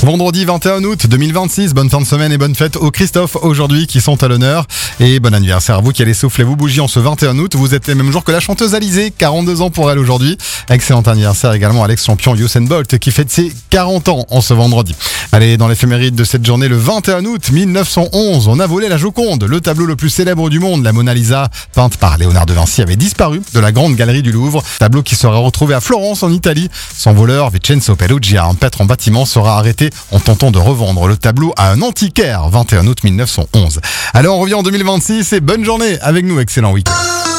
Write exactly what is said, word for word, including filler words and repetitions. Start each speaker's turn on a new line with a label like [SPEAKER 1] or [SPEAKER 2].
[SPEAKER 1] Vendredi vingt et un août deux mille vingt-six, bonne fin de semaine et bonne fête aux Christophe aujourd'hui qui sont à l'honneur. Et bon anniversaire à vous qui allez souffler vos bougies en ce vingt et un août. Vous êtes les mêmes jours que la chanteuse Alizée, quarante-deux ans pour elle aujourd'hui. Excellent anniversaire également à l'ex-champion Usain Bolt qui fête ses quarante ans en ce vendredi. Allez, dans l'éphéméride de cette journée, le vingt et un août mille neuf cent onze, on a volé la Joconde. Le tableau le plus célèbre du monde, la Mona Lisa, peinte par Léonard de Vinci, avait disparu de la grande galerie du Louvre. Tableau qui sera retrouvé à Florence en Italie. Son voleur, Vincenzo Perugia, un peintre en bâtiment, sera arrêté en tentant de revendre le tableau à un antiquaire. vingt et un août mille neuf cent onze. Alors on revient en deux mille vingt-six et bonne journée avec nous, excellent week-end.